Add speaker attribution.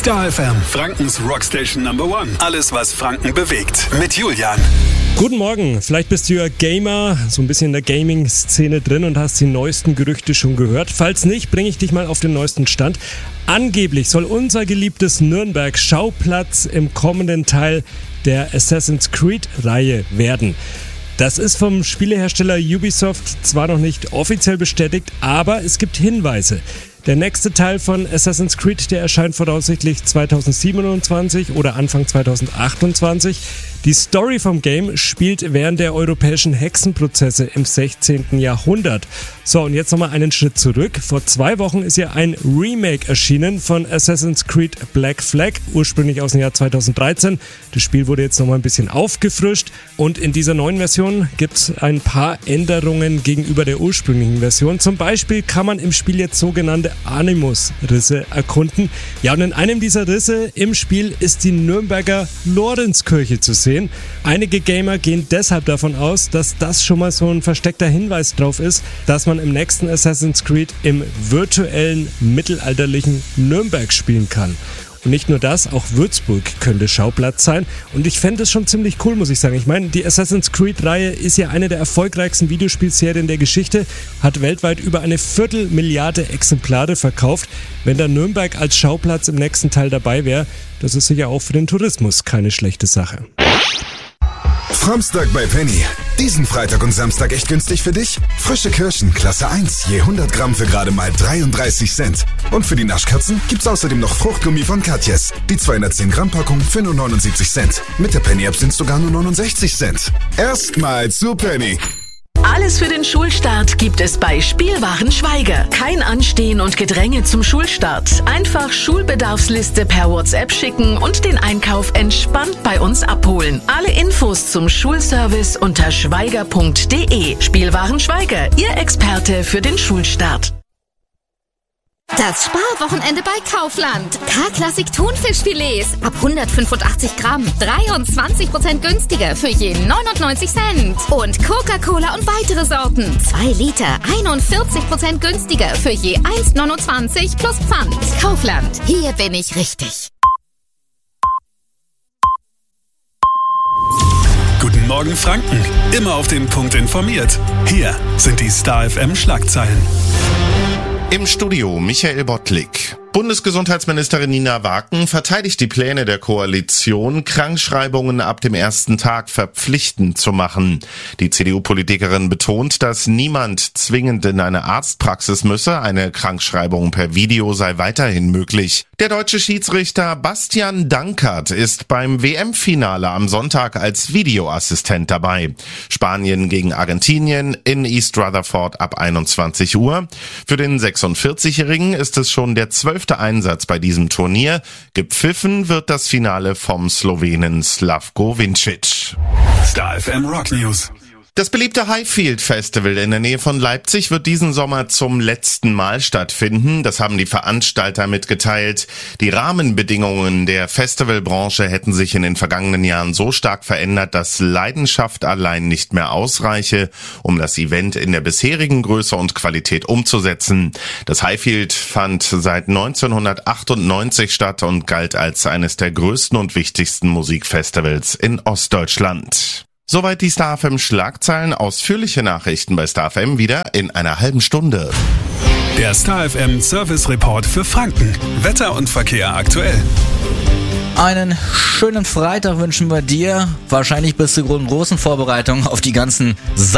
Speaker 1: Star FM, Frankens Rockstation Number One. Alles, was Franken bewegt. Mit Julian.
Speaker 2: Guten Morgen, vielleicht bist du ja Gamer, so ein bisschen in der Gaming-Szene drin und hast die neuesten Gerüchte schon gehört. Falls nicht, bringe ich dich mal auf den neuesten Stand. Angeblich soll unser geliebtes Nürnberg Schauplatz im kommenden Teil der Assassin's Creed-Reihe werden. Das ist vom Spielehersteller Ubisoft zwar noch nicht offiziell bestätigt, aber es gibt Hinweise. Der nächste Teil von Assassin's Creed, der erscheint voraussichtlich 2027 oder Anfang 2028. Die Story vom Game spielt während der europäischen Hexenprozesse im 16. Jahrhundert. So, und jetzt nochmal einen Schritt zurück. Vor 2 Wochen ist ja ein Remake erschienen von Assassin's Creed Black Flag, ursprünglich aus dem Jahr 2013. Das Spiel wurde jetzt nochmal ein bisschen aufgefrischt und in dieser neuen Version gibt es ein paar Änderungen gegenüber der ursprünglichen Version. Zum Beispiel kann man im Spiel jetzt sogenannte Animus-Risse erkunden. Ja, und in einem dieser Risse im Spiel ist die Nürnberger Lorenzkirche zu sehen. Einige Gamer gehen deshalb davon aus, dass das schon mal so ein versteckter Hinweis drauf ist, dass man im nächsten Assassin's Creed im virtuellen mittelalterlichen Nürnberg spielen kann. Und nicht nur das, auch Würzburg könnte Schauplatz sein. Und ich fände es schon ziemlich cool, muss ich sagen. Ich meine, die Assassin's Creed-Reihe ist ja eine der erfolgreichsten Videospielserien der Geschichte, hat weltweit über 250 Exemplare verkauft. Wenn da Nürnberg als Schauplatz im nächsten Teil dabei wäre, das ist sicher auch für den Tourismus keine schlechte Sache.
Speaker 3: Samstag bei Penny. Diesen Freitag und Samstag echt günstig für dich? Frische Kirschen, Klasse 1, je 100 Gramm für gerade mal 33 Cent. Und für die Naschkatzen gibt's außerdem noch Fruchtgummi von Katjes. Die 210 Gramm Packung für nur 79 Cent. Mit der Penny-App sind's sogar nur 69 Cent. Erstmal zu Penny.
Speaker 4: Alles für den Schulstart gibt es bei Spielwaren Schweiger. Kein Anstehen und Gedränge zum Schulstart. Einfach Schulbedarfsliste per WhatsApp schicken und den Einkauf entspannt bei uns abholen. Alle Infos zum Schulservice unter schweiger.de. Spielwaren Schweiger, Ihr Experte für den Schulstart.
Speaker 5: Das Sparwochenende bei Kaufland. K-Klassik Thunfischfilets ab 185 Gramm. 23% günstiger für je 99 Cent. Und Coca-Cola und weitere Sorten. 2 Liter, 41% günstiger für je 1,29 plus Pfand. Kaufland, hier bin ich richtig.
Speaker 1: Guten Morgen Franken. Immer auf den Punkt informiert. Hier sind die Star FM Schlagzeilen.
Speaker 6: Im Studio Michael Bottlik. Bundesgesundheitsministerin Nina Waken verteidigt die Pläne der Koalition, Krankschreibungen ab dem ersten Tag verpflichtend zu machen. Die CDU-Politikerin betont, dass niemand zwingend in eine Arztpraxis müsse. Eine Krankschreibung per Video sei weiterhin möglich. Der deutsche Schiedsrichter Bastian Dankert ist beim WM-Finale am Sonntag als Videoassistent dabei. Spanien gegen Argentinien in East Rutherford ab 21 Uhr. Für den 46-Jährigen ist es schon der 12. Einsatz bei diesem Turnier. Gepfiffen wird das Finale vom Slowenen Slavko Vincic.
Speaker 1: Star FM Rock News.
Speaker 6: Das beliebte Highfield Festival in der Nähe von Leipzig wird diesen Sommer zum letzten Mal stattfinden. Das haben die Veranstalter mitgeteilt. Die Rahmenbedingungen der Festivalbranche hätten sich in den vergangenen Jahren so stark verändert, dass Leidenschaft allein nicht mehr ausreiche, um das Event in der bisherigen Größe und Qualität umzusetzen. Das Highfield fand seit 1998 statt und galt als eines der größten und wichtigsten Musikfestivals in Ostdeutschland. Soweit die Star FM Schlagzeilen. Ausführliche Nachrichten bei Star FM wieder in einer halben Stunde.
Speaker 1: Der Star FM Service Report für Franken. Wetter und Verkehr aktuell.
Speaker 7: Einen schönen Freitag wünschen wir dir. Wahrscheinlich bist du in großen Vorbereitungen auf die ganzen